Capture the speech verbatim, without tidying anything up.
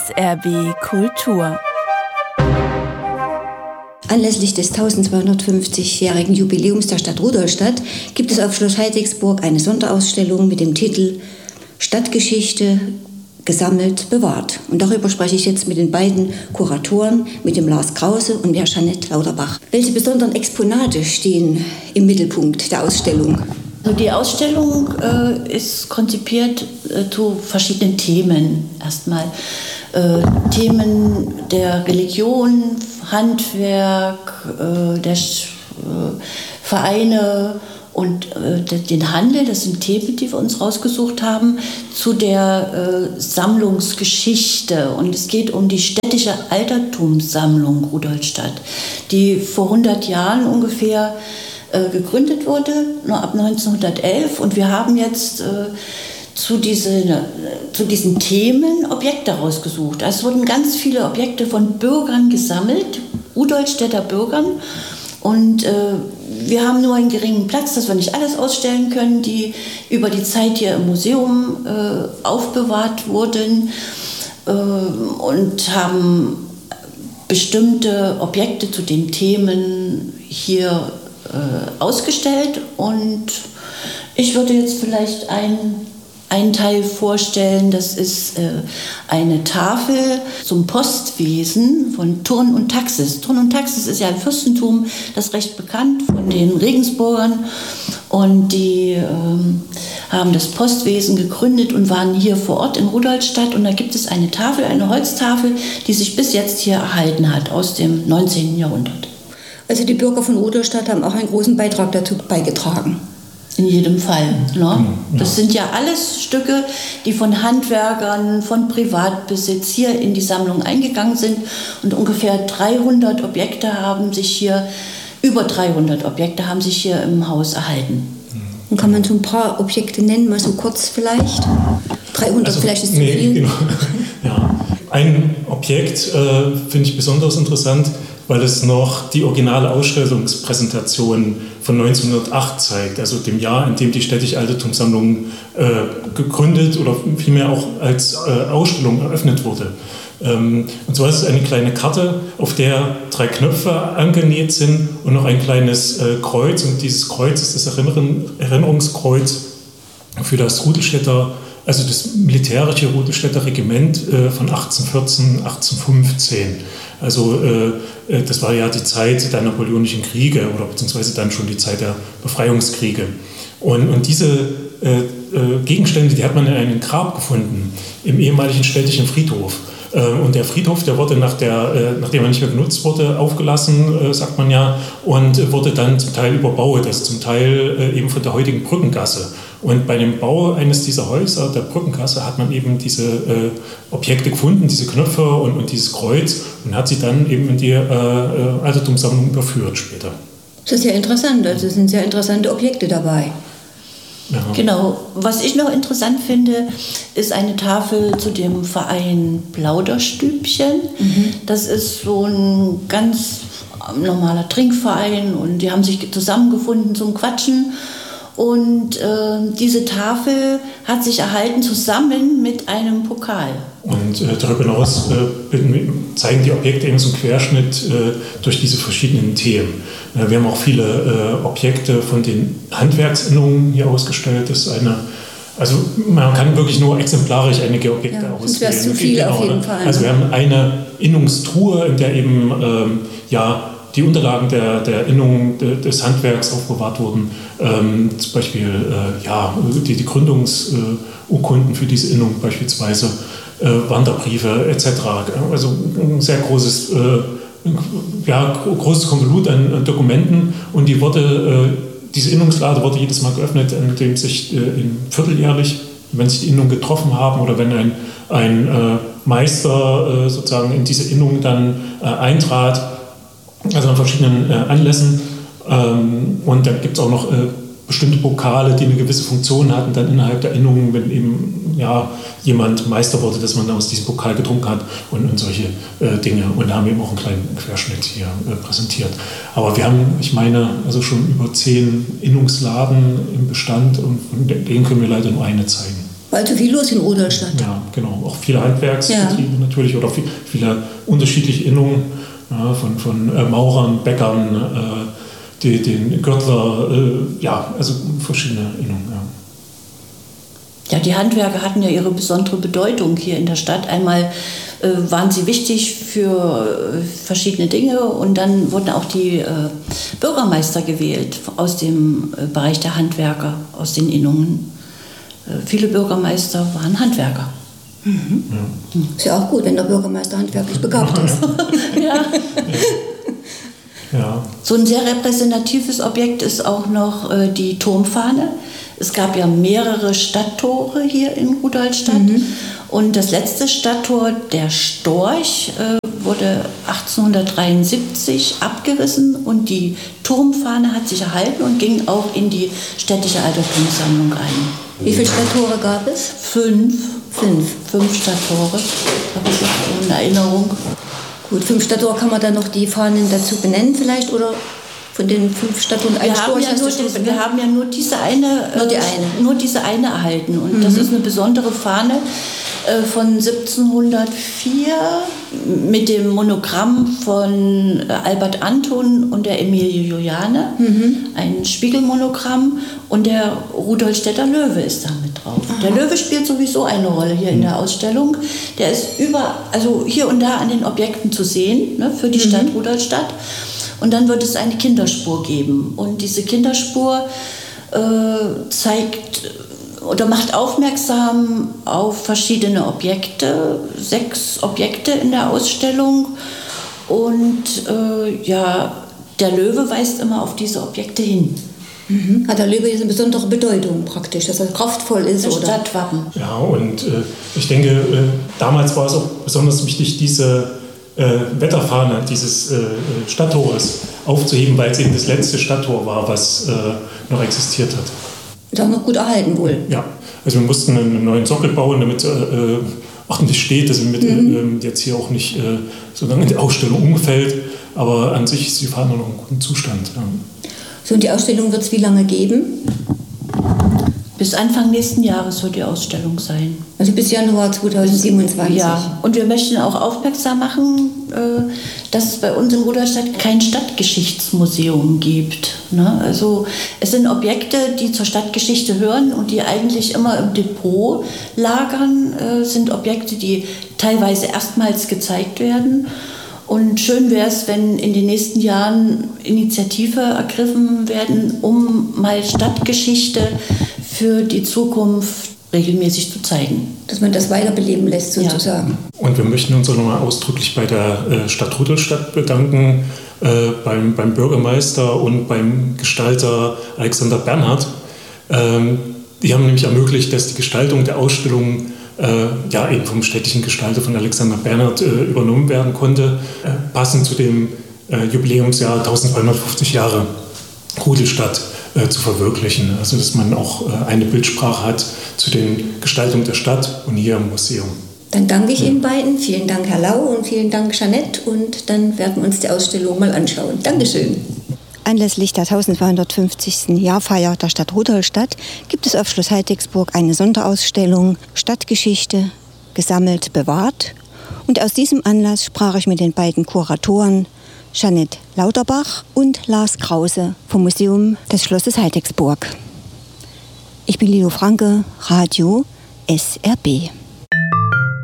S R B Kultur. Anlässlich des eintausendzweihundertfünfzigjährigen Jubiläums der Stadt Rudolstadt gibt es auf Schloss Heidigsburg eine Sonderausstellung mit dem Titel Stadtgeschichte gesammelt, bewahrt. Und darüber spreche ich jetzt mit den beiden Kuratoren, mit dem Lars Krause und der Jeanette Lauterbach. Welche besonderen Exponate stehen im Mittelpunkt der Ausstellung? Also die Ausstellung äh, ist konzipiert äh, zu verschiedenen Themen. Erstmal äh, Themen der Religion, Handwerk, äh, der äh, Vereine und äh, den Handel. Das sind Themen, die wir uns rausgesucht haben, zu der äh, Sammlungsgeschichte. Und es geht um die städtische Altertumssammlung Rudolstadt, die vor hundert Jahren ungefähr gegründet wurde, nur ab neunzehnhundertelf, und wir haben jetzt äh, zu, diese, zu diesen Themen Objekte rausgesucht. Es wurden ganz viele Objekte von Bürgern gesammelt, Rudolstädter Bürgern, und äh, wir haben nur einen geringen Platz, dass wir nicht alles ausstellen können, die über die Zeit hier im Museum äh, aufbewahrt wurden, äh, und haben bestimmte Objekte zu den Themen hier ausgestellt, und ich würde jetzt vielleicht einen, einen Teil vorstellen, das ist äh, eine Tafel zum Postwesen von Thurn und Taxis. Thurn und Taxis ist ja ein Fürstentum, das ist recht bekannt von den Regensburgern, und die äh, haben das Postwesen gegründet und waren hier vor Ort in Rudolstadt, und da gibt es eine Tafel, eine Holztafel, die sich bis jetzt hier erhalten hat aus dem neunzehnten Jahrhundert. Also die Bürger von Rudolstadt haben auch einen großen Beitrag dazu beigetragen. In jedem Fall. Ne? Das sind ja alles Stücke, die von Handwerkern, von Privatbesitz hier in die Sammlung eingegangen sind. Und ungefähr dreihundert Objekte haben sich hier, über dreihundert Objekte haben sich hier im Haus erhalten. Und kann man so ein paar Objekte nennen, mal so kurz vielleicht? dreihundert also, vielleicht ist zu nee, viel. Genau. Ja. Ein Objekt äh, finde ich besonders interessant, weil es noch die originale Ausstellungspräsentation von neunzehnhundertacht zeigt, also dem Jahr, in dem die städtische Altertumssammlung äh, gegründet oder vielmehr auch als äh, Ausstellung eröffnet wurde. Ähm, und zwar ist es eine kleine Karte, auf der drei Knöpfe angenäht sind und noch ein kleines äh, Kreuz, und dieses Kreuz ist das Erinnerung, Erinnerungskreuz für das Rudolstädter, also das militärische Rudolstädter Regiment äh, von achtzehnhundertvierzehn, achtzehnhundertfünfzehn. Also äh, das war ja die Zeit der napoleonischen Kriege oder beziehungsweise dann schon die Zeit der Befreiungskriege. Und, und diese äh, äh, Gegenstände, die hat man in einem Grab gefunden, im ehemaligen städtischen Friedhof. Äh, und der Friedhof, der wurde, nach der, äh, nachdem er nicht mehr genutzt wurde, aufgelassen, äh, sagt man ja, und äh, wurde dann zum Teil überbaut, das zum Teil äh, eben von der heutigen Brückengasse. Und bei dem Bau eines dieser Häuser, der Brückengasse, hat man eben diese äh, Objekte gefunden, diese Knöpfe und, und dieses Kreuz, und hat sie dann eben in die äh, Altertumssammlung überführt später. Das ist ja interessant, also es sind sehr interessante Objekte dabei. Ja. Genau. Was ich noch interessant finde, ist eine Tafel zu dem Verein Plauderstübchen. Mhm. Das ist so ein ganz normaler Trinkverein, und die haben sich zusammengefunden zum Quatschen. Und äh, diese Tafel hat sich erhalten zusammen mit einem Pokal. Und äh, darüber hinaus äh, zeigen die Objekte eben so einen Querschnitt äh, durch diese verschiedenen Themen. Äh, wir haben auch viele äh, Objekte von den Handwerksinnungen hier ausgestellt. Das ist eine, also man kann wirklich nur exemplarisch einige Objekte ja, auswählen. Das wäre zu viel genau, auf jeden Fall. Also wir haben eine Innungstruhe, in der eben ähm, ja, die Unterlagen der, der Innung de, des Handwerks aufbewahrt wurden. Ähm, zum Beispiel äh, ja, die, die Gründungsurkunden äh, für diese Innung beispielsweise, äh, Wanderbriefe et cetera. Also ein sehr großes, äh, ja, großes Konvolut an, an Dokumenten, und die wurde, äh, diese Innungslade wurde jedes Mal geöffnet, indem sich äh, vierteljährlich, wenn sich die Innungen getroffen haben oder wenn ein, ein äh, Meister äh, sozusagen in diese Innung dann äh, eintrat, also an verschiedenen äh, Anlässen. Ähm, und da gibt es auch noch äh, bestimmte Pokale, die eine gewisse Funktion hatten, dann innerhalb der Innungen, wenn eben ja, jemand Meister wurde, dass man aus diesem Pokal getrunken hat, und, und solche äh, Dinge. Und da haben wir eben auch einen kleinen Querschnitt hier äh, präsentiert. Aber wir haben, ich meine, also schon über zehn Innungsladen im Bestand, und von denen können wir leider nur eine zeigen. Weil zu viel los in Rudolstadt. Ja, genau. Auch viele Handwerksbetriebe ja. natürlich oder viel, viele unterschiedliche Innungen ja, von, von äh, Maurern, Bäckern, äh, die, den Gürtler, äh, ja, also verschiedene Innungen. Ja. Ja, die Handwerker hatten ja ihre besondere Bedeutung hier in der Stadt. Einmal äh, waren sie wichtig für äh, verschiedene Dinge und dann wurden auch die äh, Bürgermeister gewählt aus dem äh, Bereich der Handwerker, aus den Innungen. Äh, viele Bürgermeister waren Handwerker. Mhm. Ja. Ist ja auch gut, wenn der Bürgermeister handwerklich begabt ist. ja. Ja. So ein sehr repräsentatives Objekt ist auch noch äh, die Turmfahne. Es gab ja mehrere Stadttore hier in Rudolstadt. Mhm. Und das letzte Stadttor, der Storch, äh, wurde achtzehnhundertdreiundsiebzig abgerissen und die Turmfahne hat sich erhalten und ging auch in die städtische Altertumssammlung ein. Wie viele Stadttore gab es? Fünf. Fünf. Fünf Stadttore, habe ich auch in Erinnerung. Gut, fünf Stadttore, kann man dann noch die Fahnen dazu benennen vielleicht, oder? Von den fünf Stadttouren ein Storch ja hast du schon diese, Wir haben ja nur diese eine, nur die eine, nur diese eine erhalten. Und mhm. das ist eine besondere Fahne äh, von siebzehnhundertvier mit dem Monogramm von äh, Albert Anton und der Emilie Juliane. Mhm. Ein Spiegelmonogramm und der Rudolstädter Löwe ist da mit drauf. Aha. Der Löwe spielt sowieso eine Rolle hier in der Ausstellung. Der ist über, also hier und da an den Objekten zu sehen, ne, für die mhm. Stadt Rudolstadt. Und dann wird es eine Kinderspur geben. Und diese Kinderspur äh, zeigt oder macht aufmerksam auf verschiedene Objekte, sechs Objekte in der Ausstellung. Und äh, ja, der Löwe weist immer auf diese Objekte hin. Mhm. Hat der Löwe jetzt eine besondere Bedeutung praktisch, dass er kraftvoll ist? Das oder? Stadtwappen. Ja, und äh, ich denke, äh, damals war es auch besonders wichtig, diese Äh, Wetterfahne dieses äh, Stadttores aufzuheben, weil es eben das letzte Stadttor war, was äh, noch existiert hat. Ist auch noch gut erhalten wohl. Ja, also wir mussten einen neuen Sockel bauen, damit es äh, ordentlich steht, dass es mhm. äh, jetzt hier auch nicht äh, so lange in die Ausstellung umfällt, aber an sich ist die Fahne noch in gutem Zustand. Ja. So, und die Ausstellung wird es wie lange geben? Bis Anfang nächsten Jahres wird die Ausstellung sein. Also bis Januar zweitausendsiebenundzwanzig. Ja, und wir möchten auch aufmerksam machen, dass es bei uns in Rudolstadt kein Stadtgeschichtsmuseum gibt. Also es sind Objekte, die zur Stadtgeschichte hören und die eigentlich immer im Depot lagern, es sind Objekte, die teilweise erstmals gezeigt werden. Und schön wäre es, wenn in den nächsten Jahren Initiative ergriffen werden, um mal Stadtgeschichte für die Zukunft regelmäßig zu zeigen. Dass man das weiterbeleben lässt, sozusagen. Ja. Und wir möchten uns auch nochmal ausdrücklich bei der Stadt Rudolstadt bedanken, äh, beim, beim Bürgermeister und beim Gestalter Alexander Bernhard. Ähm, die haben nämlich ermöglicht, dass die Gestaltung der Ausstellung Äh, ja, eben vom städtischen Gestalter von Alexander Bernhard äh, übernommen werden konnte, äh, passend zu dem äh, Jubiläumsjahr eintausendzweihundertfünfzig Jahre Rudolstadt äh, zu verwirklichen. Also dass man auch äh, eine Bildsprache hat zu den Gestaltungen der Stadt und hier im Museum. Dann danke ich ja. Ihnen beiden. Vielen Dank, Herr Lau, und vielen Dank, Jeanette. Und dann werden wir uns die Ausstellung mal anschauen. Dankeschön. Anlässlich der eintausendzweihundertfünfzigsten Jahrfeier der Stadt Rudolstadt gibt es auf Schloss Heidigsburg eine Sonderausstellung Stadtgeschichte, gesammelt, bewahrt. Und aus diesem Anlass sprach ich mit den beiden Kuratoren Jeanette Lauterbach und Lars Krause vom Museum des Schlosses Heidigsburg. Ich bin Lilo Franke, Radio S R B.